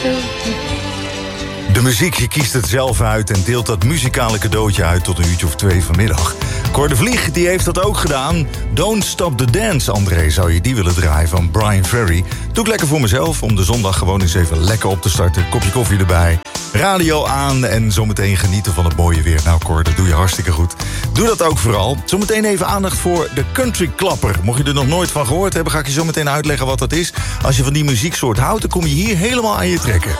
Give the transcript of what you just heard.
De muziek, je kiest het zelf uit en deelt dat muzikale cadeautje uit tot een uurtje of 2 vanmiddag. Cor de Vlieg, die heeft dat ook gedaan. Don't Stop the Dance, André, zou je die willen draaien van Brian Ferry? Doe ik lekker voor mezelf, om de zondag gewoon eens even lekker op te starten. Kopje koffie erbij, radio aan en zometeen genieten van het mooie weer. Nou Cor, dat doe je hartstikke goed. Doe dat ook vooral. Zometeen even aandacht voor de Country Klapper. Mocht je er nog nooit van gehoord hebben, ga ik je zo meteen uitleggen wat dat is. Als je van die muzieksoort houdt, dan kom je hier helemaal aan je trekken.